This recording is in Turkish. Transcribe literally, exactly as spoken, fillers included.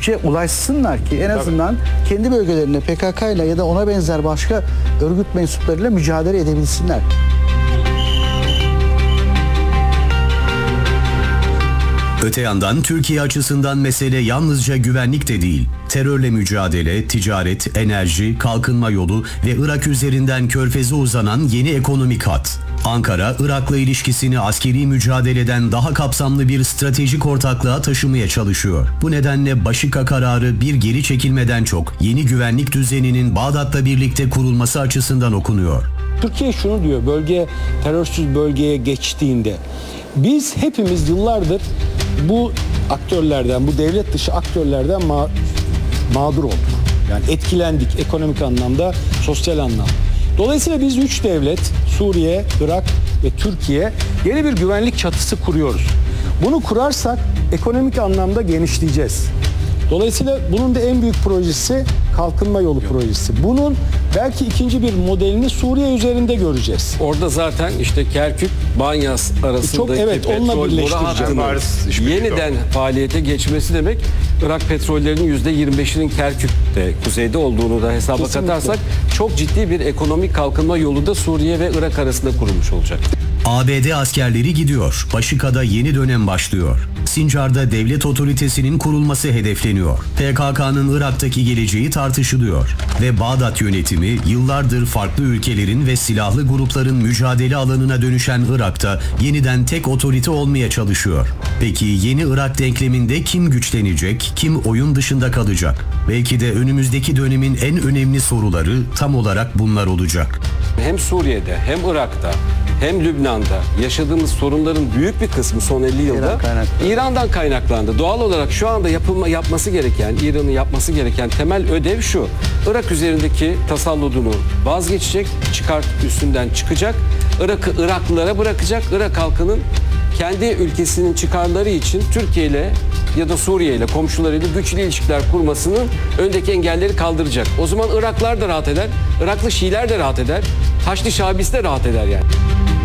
güce ulaşsınlar ki en azından Tabii. kendi bölgelerinde P K K ile ya da ona benzer başka örgüt mensuplarıyla mücadele edebilsinler. Öte yandan Türkiye açısından mesele yalnızca güvenlik de değil. Terörle mücadele, ticaret, enerji, kalkınma yolu ve Irak üzerinden Körfez'e uzanan yeni ekonomik hat. Ankara, Irak'la ilişkisini askeri mücadeleden daha kapsamlı bir stratejik ortaklığa taşımaya çalışıyor. Bu nedenle Başika kararı bir geri çekilmeden çok yeni güvenlik düzeninin Bağdat'la birlikte kurulması açısından okunuyor. Türkiye şunu diyor, bölge terörsüz bölgeye geçtiğinde biz hepimiz yıllardır bu aktörlerden, bu devlet dışı aktörlerden ma- mağdur olduk. Yani etkilendik ekonomik anlamda, sosyal anlamda. Dolayısıyla biz üç devlet, Suriye, Irak ve Türkiye yeni bir güvenlik çatısı kuruyoruz. Bunu kurarsak ekonomik anlamda genişleyeceğiz. Dolayısıyla bunun da en büyük projesi kalkınma yolu projesi. Bunun belki ikinci bir modelini Suriye üzerinde göreceğiz. Orada zaten işte Kerkük, Banyas arasındaki Çok, evet, petrol boru hattının yeniden faaliyete geçmesi demek, Irak petrollerinin yüzde yirmi beşinin Kerkük'te, kuzeyde olduğunu da hesaba Kesinlikle. katarsak çok ciddi bir ekonomik kalkınma yolu da Suriye ve Irak arasında kurulmuş olacak. A B D askerleri gidiyor. Başika'da yeni dönem başlıyor. Sincar'da devlet otoritesinin kurulması hedefleniyor. P K K'nın Irak'taki geleceği tartışılıyor. Ve Bağdat yönetimi yıllardır farklı ülkelerin ve silahlı grupların mücadele alanına dönüşen Irak'ta yeniden tek otorite olmaya çalışıyor. Peki yeni Irak denkleminde kim güçlenecek, kim oyun dışında kalacak? Belki de önümüzdeki dönemin en önemli soruları tam olarak bunlar olacak. Hem Suriye'de hem Irak'ta hem Lübnan'da yaşadığımız sorunların büyük bir kısmı son elli yılda İran'dan kaynaklandı. Doğal olarak şu anda yapılma, yapması gereken, İran'ın yapması gereken temel ödev şu: Irak üzerindeki tasalludunu vazgeçecek, çıkart üstünden çıkacak, Irak'ı Iraklılara bırakacak, Irak halkının kendi ülkesinin çıkarları için Türkiye ile ya da Suriye ile, komşularıyla güçlü ilişkiler kurmasının öndeki engelleri kaldıracak. O zaman Iraklılar da rahat eder, Iraklı Şiiler de rahat eder, Haçlı Şabis de rahat eder yani.